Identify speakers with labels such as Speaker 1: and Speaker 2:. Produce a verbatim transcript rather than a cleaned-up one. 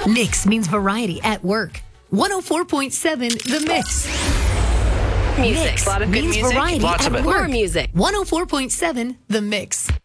Speaker 1: Mix means variety at work. one oh four point seven The Mix.
Speaker 2: Music.
Speaker 1: Mix
Speaker 2: A lot of good
Speaker 1: means
Speaker 2: music.
Speaker 1: variety
Speaker 3: Lots
Speaker 1: at
Speaker 3: of it.
Speaker 1: work.
Speaker 2: More music.
Speaker 1: one oh four point seven The Mix.